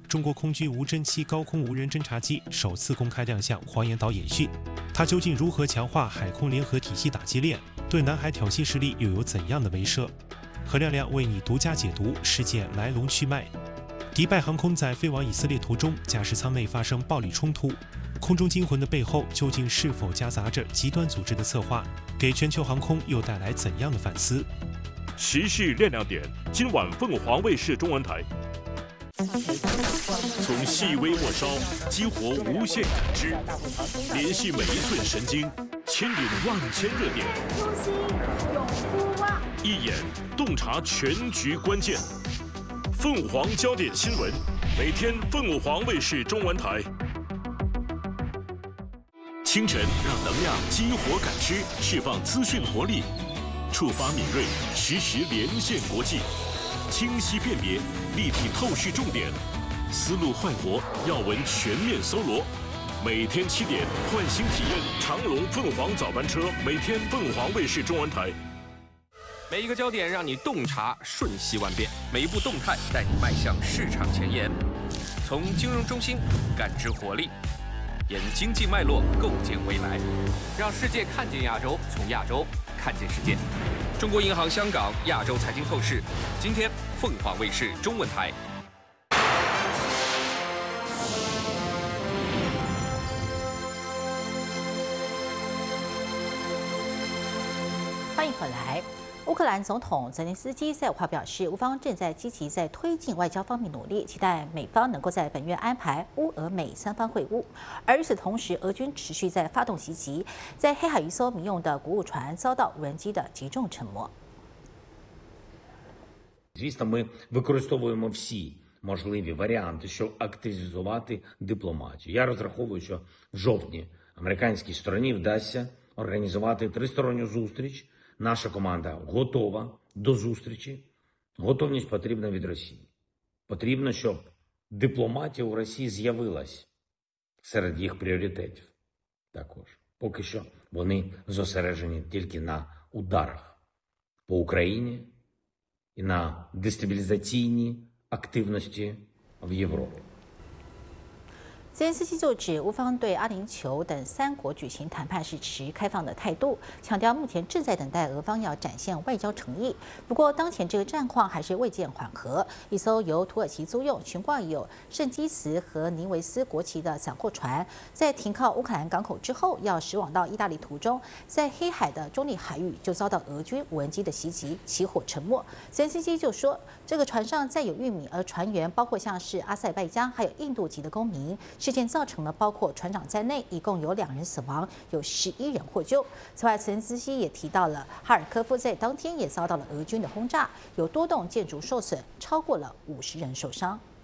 中国空军无侦7高空无人侦察机首次公开亮相黄岩岛演训，它究竟如何强化海空联合体系打击链？对南海挑衅势力又有怎样的威慑？何亮亮为你独家解读事件来龙去脉。迪拜航空在飞往以色列途中，驾驶舱内发生暴力冲突。空中惊魂的背后，究竟是否夹杂着极端组织的策划？给全球航空又带来怎样的反思？ 时事亮亮点，今晚凤凰卫视中文台。从细微末梢激活无限感知，联系每一寸神经，牵引万千热点。 初心永不忘， 一眼洞察全局关键。凤凰焦点新闻，每天凤凰卫视中文台。清晨让能量激活感知，释放资讯活力，触发敏锐，实时连线国际，清晰辨别，立体透视重点，思路焕活，要闻全面搜罗。每天7点，换新体验长龙凤凰早班车，每天凤凰卫视中文台。 每一个焦点让你洞察瞬息万变，每一步动态带你迈向市场前沿。从金融中心感知活力，沿经济脉络构建未来，让世界看见亚洲，从亚洲看见世界。中国银行香港亚洲财经透视，今天凤凰卫视中文台。 欢迎回来。乌克兰总统泽连斯基在5号表示，乌方正在积极在推进外交方面努力，期待美方能够在本月安排乌俄美3方会晤。而与此同时，俄军持续在发动袭击，在黑海一艘民用的谷物船遭到无人机的击中沉没。 Звісно, ми використовуємо всі можливі варіанти, щоб активізувати дипломатію. Я розраховую, що в жовтні американській стороні вдасться організувати тристоронню зустріч. Наша команда готова до зустрічі. Готовність потрібна від Росії. Потрібно, щоб дипломатія у Росії з'явилась серед їх пріоритетів. Також. Поки що вони зосереджені тільки на ударах по Україні і на дестабілізаційній активності в Європі. 泽连斯基就指，乌方对阿联酋等3国举行谈判是持开放的态度，强调目前正在等待俄方要展现外交诚意。不过，当前这个战况还是未见缓和。一艘由土耳其租用、悬挂有圣基茨和尼维斯国旗的散货船，在停靠乌克兰港口之后，要驶往到意大利途中，在黑海的中立海域就遭到俄军无人机的袭击，起火沉没。泽连斯基就说，这个船上载有玉米，而船员包括像是阿塞拜疆还有印度籍的公民。事件造成了包括船长在内，一共有2人死亡，有11人获救。此外，泽连斯基也提到了哈尔科夫在当天也遭到了俄军的轰炸，有多栋建筑受损，超过了50人受伤。